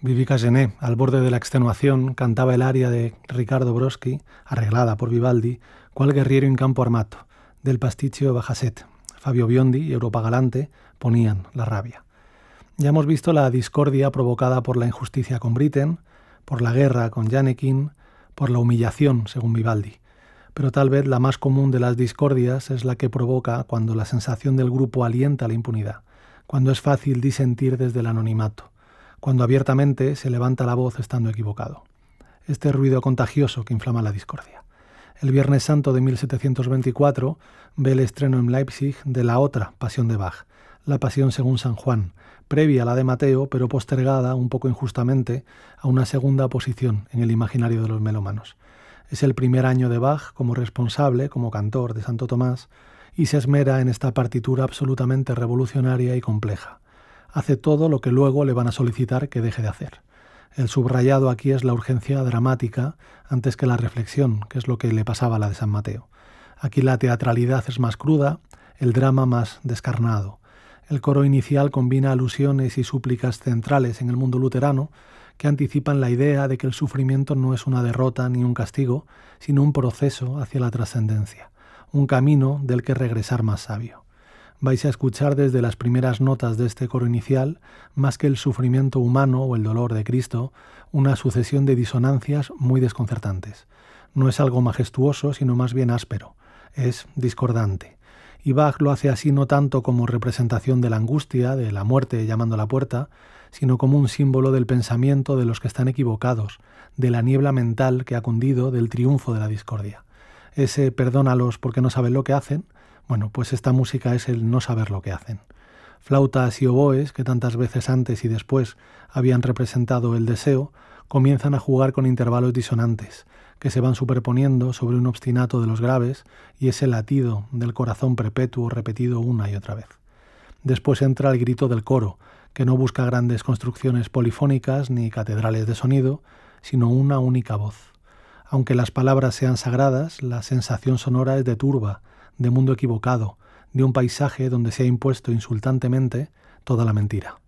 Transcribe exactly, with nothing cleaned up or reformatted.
Vivica Gené, al borde de la extenuación, cantaba el aria de Riccardo Broschi, arreglada por Vivaldi, Qual guerriero in campo armato, del pasticcio Bajazet. Fabio Biondi y Europa Galante ponían la rabia. Ya hemos visto la discordia provocada por la injusticia con Britten, por la guerra con Janekin, por la humillación, según Vivaldi. Pero tal vez la más común de las discordias es la que provoca cuando la sensación del grupo alienta la impunidad, cuando es fácil disentir desde el anonimato, cuando abiertamente se levanta la voz estando equivocado. Este ruido contagioso que inflama la discordia. El Viernes Santo de mil setecientos veinticuatro ve el estreno en Leipzig de la otra Pasión de Bach, la Pasión según San Juan, previa a la de Mateo, pero postergada, un poco injustamente, a una segunda posición en el imaginario de los melómanos. Es el primer año de Bach como responsable, como cantor de Santo Tomás, y se esmera en esta partitura absolutamente revolucionaria y compleja. Hace todo lo que luego le van a solicitar que deje de hacer. El subrayado aquí es la urgencia dramática antes que la reflexión, que es lo que le pasaba a la de San Mateo. Aquí la teatralidad es más cruda, el drama más descarnado. El coro inicial combina alusiones y súplicas centrales en el mundo luterano que anticipan la idea de que el sufrimiento no es una derrota ni un castigo, sino un proceso hacia la trascendencia, un camino del que regresar más sabio. Vais a escuchar desde las primeras notas de este coro inicial, más que el sufrimiento humano o el dolor de Cristo, una sucesión de disonancias muy desconcertantes. No es algo majestuoso, sino más bien áspero. Es discordante. Y Bach lo hace así no tanto como representación de la angustia, de la muerte llamando a la puerta, sino como un símbolo del pensamiento de los que están equivocados, de la niebla mental que ha cundido, del triunfo de la discordia. Ese perdónalos porque no saben lo que hacen. Bueno, pues esta música es el no saber lo que hacen. Flautas y oboes, que tantas veces antes y después habían representado el deseo, comienzan a jugar con intervalos disonantes, que se van superponiendo sobre un obstinato de los graves y ese latido del corazón perpetuo repetido una y otra vez. Después entra el grito del coro, que no busca grandes construcciones polifónicas ni catedrales de sonido, sino una única voz. Aunque las palabras sean sagradas, la sensación sonora es de turba, de mundo equivocado, de un paisaje donde se ha impuesto insultantemente toda la mentira.